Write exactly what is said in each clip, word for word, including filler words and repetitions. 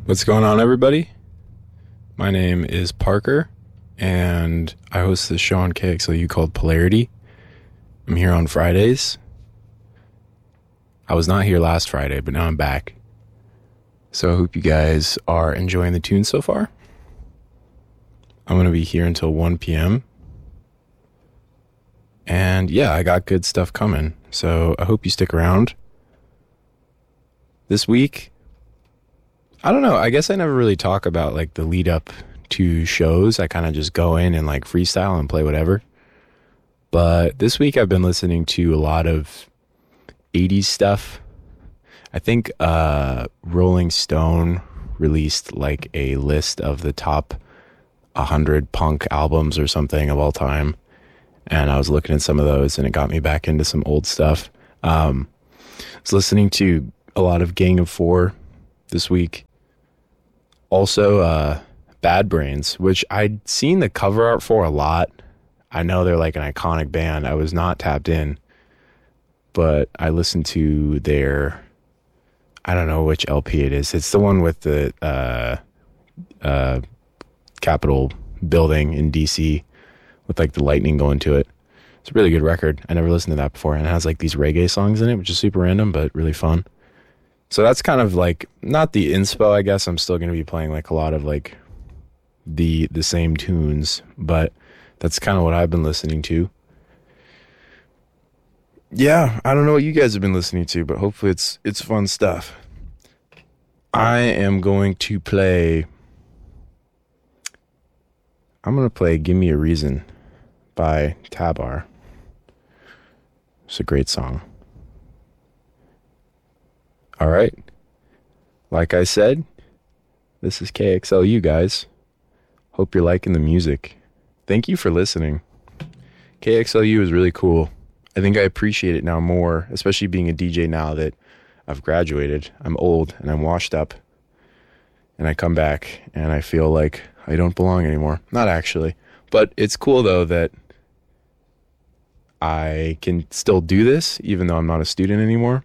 What's going on, everybody? My name is Parker, and I host this show on K X L U called Polarity. I'm here on Fridays. I was not here last Friday, but now I'm back. So I hope you guys are enjoying the tune so far. I'm going to be here until one p.m. And yeah, I got good stuff coming, so I hope you stick around. This week, I don't know, I guess I never really talk about like the lead up to shows. I kind of just go in and like freestyle and play whatever. But this week I've been listening to a lot of eighties stuff. I think uh, Rolling Stone released like a list of the top one hundred punk albums or something of all time. And I was looking at some of those and it got me back into some old stuff. Um, I was listening to a lot of Gang of Four this week. Also, uh, Bad Brains, which I'd seen the cover art for a lot. I know they're like an iconic band. I was not tapped in, but I listened to their, I don't know which L P it is. It's the one with the uh, uh, Capitol building in D C with like the lightning going to it. It's a really good record. I never listened to that before, and it has like these reggae songs in it, which is super random, but really fun. So that's kind of like, not the inspo, I guess. I'm still going to be playing like a lot of like the the same tunes, but that's kind of what I've been listening to. Yeah, I don't know what you guys have been listening to, but hopefully it's it's fun stuff. I am going to play, I'm going to play Give Me a Reason by Tabar. It's a great song. All right. Like I said, this is K X L U, guys. Hope you're liking the music. Thank you for listening. K X L U is really cool. I think I appreciate it now more, especially being a D J now that I've graduated. I'm old and I'm washed up. And I come back and I feel like I don't belong anymore. Not actually. But it's cool, though, that I can still do this, even though I'm not a student anymore.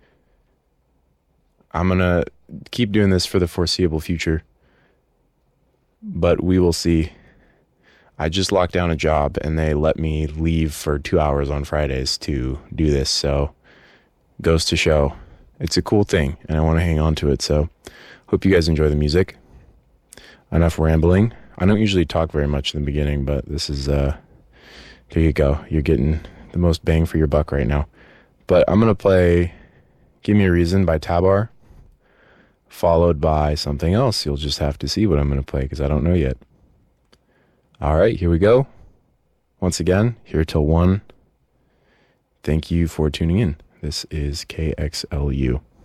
I'm going to keep doing this for the foreseeable future. But we will see. I just locked down a job and they let me leave for two hours on Fridays to do this. So goes to show it's a cool thing and I want to hang on to it. So hope you guys enjoy the music. Enough rambling. I don't usually talk very much in the beginning, but this is, uh, here you go. You're getting the most bang for your buck right now. But I'm going to play Give Me a Reason by Tabar, followed by something else. You'll just have to see what I'm going to play because I don't know yet. All right, here we go. Once again, here till one. Thank you for tuning in. This is K X L U.